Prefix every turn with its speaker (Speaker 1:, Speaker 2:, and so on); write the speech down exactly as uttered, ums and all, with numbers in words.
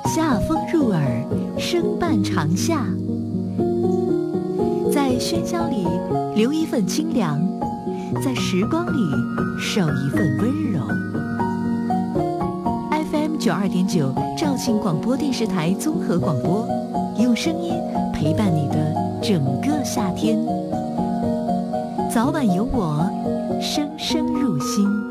Speaker 1: 夏风入耳，声伴长夏。在喧嚣里留一份清凉，在时光里守一份温柔。F M 九二点九，肇庆广播电视台综合广播，用声音陪伴你的整个夏天。早晚有我，声声入心。